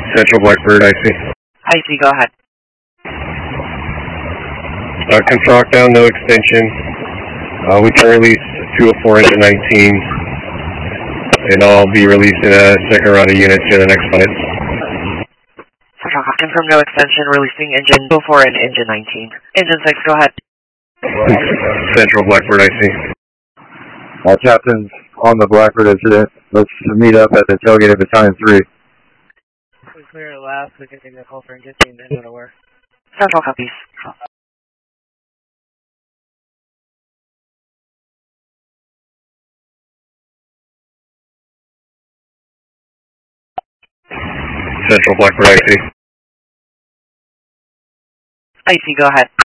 Central Blackbird, I see. I see, go ahead. Control down, no extension. We can release 204 engine 19, and I'll be releasing a second round of units in the next minutes. Central, confirm no extension, releasing engine 204 and engine 19. Engine 6, go ahead. Central Blackbird, I see. Captain's on the Blackbird incident. Let's meet up at the tailgate of Battalion 3. We clear it last, we can take the call for engine and engine aware. Central copies. Central Blackbird, I see. I see, go ahead.